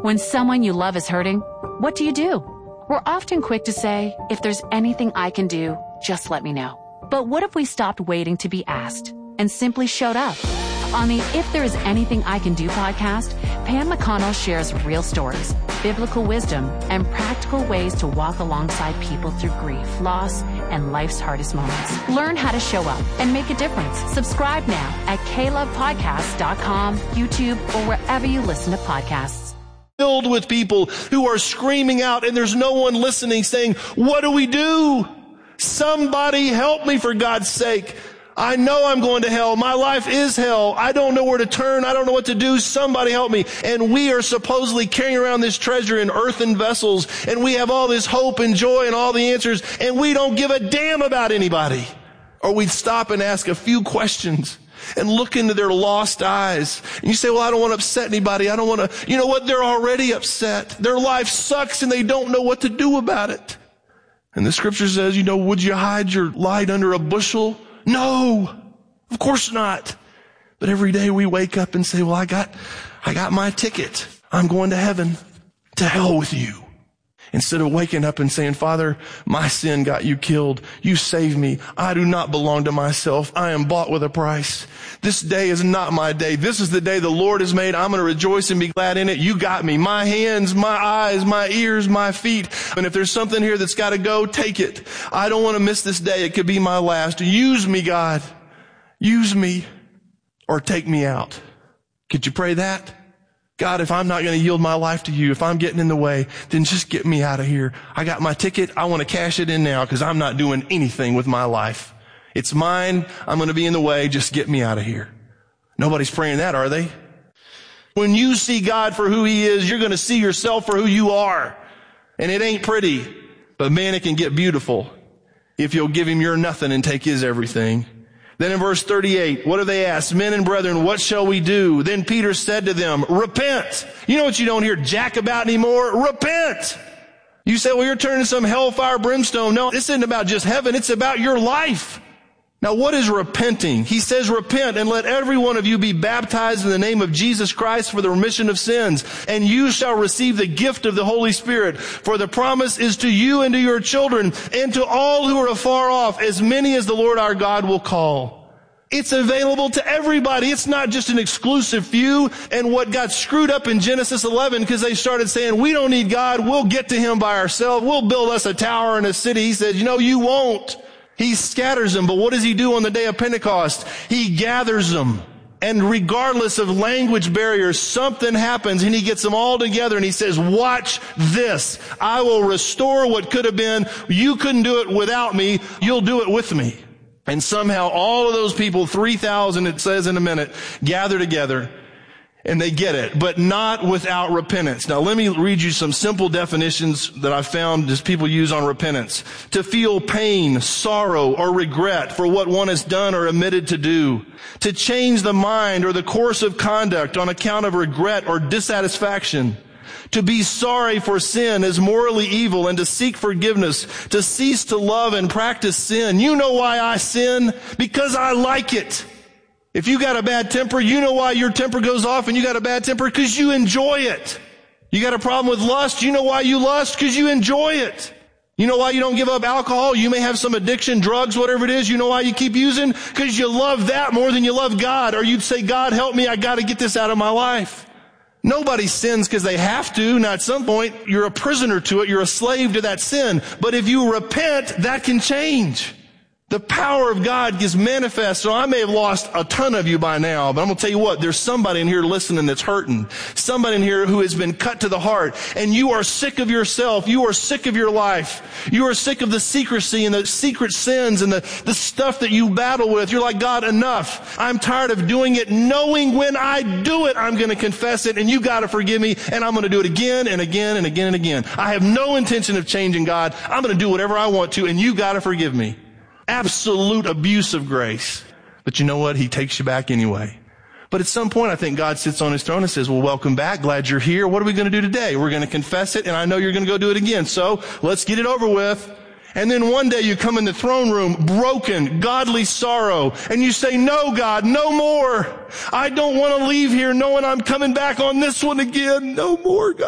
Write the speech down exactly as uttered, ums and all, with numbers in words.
When someone you love is hurting, what do you do? We're often quick to say, if there's anything I can do, just let me know. But what if we stopped waiting to be asked and simply showed up? On the If There Is Anything I Can Do podcast, Pam McConnell shares real stories, biblical wisdom, and practical ways to walk alongside people through grief, loss, and life's hardest moments. Learn how to show up and make a difference. Subscribe now at k love podcast dot com, YouTube, or wherever you listen to podcasts. Filled with people who are screaming out and there's no one listening, saying, what do we do? Somebody help me, for God's sake. I know I'm going to hell. My life is hell. I don't know where to turn. I don't know what to do. Somebody help me. And we are supposedly carrying around this treasure in earthen vessels, and we have all this hope and joy and all the answers, and we don't give a damn about anybody. Or we'd stop and ask a few questions and look into their lost eyes. And you say, well, I don't want to upset anybody. I don't want to, you know what? They're already upset. Their life sucks and they don't know what to do about it. And the scripture says, you know, would you hide your light under a bushel? No, of course not. But every day we wake up and say, well, I got, I got my ticket. I'm going to heaven. To hell with you. Instead of waking up and saying, Father, my sin got you killed. You saved me. I do not belong to myself. I am bought with a price. This day is not my day. This is the day the Lord has made. I'm going to rejoice and be glad in it. You got me. My hands, my eyes, my ears, my feet. And if there's something here that's got to go, take it. I don't want to miss this day. It could be my last. Use me, God. Use me or take me out. Could you pray that? God, if I'm not going to yield my life to you, if I'm getting in the way, then just get me out of here. I got my ticket. I want to cash it in now because I'm not doing anything with my life. It's mine. I'm going to be in the way. Just get me out of here. Nobody's praying that, are they? When you see God for who he is, you're going to see yourself for who you are. And it ain't pretty, but man, it can get beautiful if you'll give him your nothing and take his everything. Then in verse thirty-eight, what do they ask? Men and brethren, what shall we do? Then Peter said to them, repent. You know what you don't hear jack about anymore? Repent. You say, well, you're turning some hellfire brimstone. No, this isn't about just heaven. It's about your life. Now, what is repenting? He says, repent and let every one of you be baptized in the name of Jesus Christ for the remission of sins, and you shall receive the gift of the Holy Spirit. For the promise is to you and to your children and to all who are afar off, as many as the Lord our God will call. It's available to everybody. It's not just an exclusive few. And what got screwed up in Genesis eleven, because they started saying, we don't need God. We'll get to him by ourselves. We'll build us a tower and a city. He says, you know, you won't. He scatters them, but what does he do on the day of Pentecost? He gathers them. And regardless of language barriers, something happens and he gets them all together and he says, watch this. I will restore what could have been. You couldn't do it without me. You'll do it with me. And somehow all of those people, three thousand it says in a minute, gather together. And they get it, but not without repentance. Now let me read you some simple definitions that I found as people use on repentance. To feel pain, sorrow, or regret for what one has done or omitted to do. To change the mind or the course of conduct on account of regret or dissatisfaction. To be sorry for sin as morally evil and to seek forgiveness. To cease to love and practice sin. You know why I sin? Because I like it. If you got a bad temper, you know why your temper goes off and you got a bad temper? Because you enjoy it. You got a problem with lust, you know why you lust? Because you enjoy it. You know why you don't give up alcohol? You may have some addiction, drugs, whatever it is. You know why you keep using? Because you love that more than you love God. Or you'd say, God, help me, I got to get this out of my life. Nobody sins because they have to. Now at some point, you're a prisoner to it. You're a slave to that sin. But if you repent, that can change. The power of God gets manifest. So I may have lost a ton of you by now, but I'm going to tell you what, there's somebody in here listening that's hurting. Somebody in here who has been cut to the heart, and you are sick of yourself. You are sick of your life. You are sick of the secrecy and the secret sins and the, the stuff that you battle with. You're like, God, enough. I'm tired of doing it, knowing when I do it, I'm going to confess it, and you got to forgive me, and I'm going to do it again and again and again and again. I have no intention of changing, God. I'm going to do whatever I want to, and you got to forgive me. Absolute abuse of grace. But you know what? He takes you back anyway. But at some point, I think God sits on his throne and says, well, welcome back. Glad you're here. What are we going to do today? We're going to confess it, and I know you're going to go do it again. So let's get it over with. And then one day you come in the throne room, broken, godly sorrow, and you say, no, God, no more. I don't want to leave here knowing I'm coming back on this one again. No more, God.